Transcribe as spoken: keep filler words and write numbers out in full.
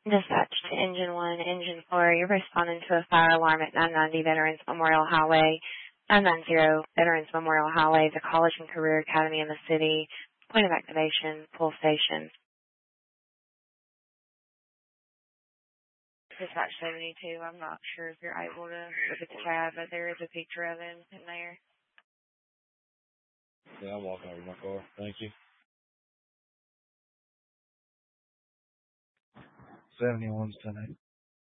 Dispatch to Engine one, Engine four, you're responding to a fire alarm at nine ninety Veterans Memorial Highway, nine ninety Veterans Memorial Highway, the College and Career Academy in the city. Point of activation, pull station. Dispatch seventy-two, I'm not sure if you're able to look at the tab, but there is a picture of him in there. Yeah, I'm walking over to my car. Thank you. seventy-one's ten eight.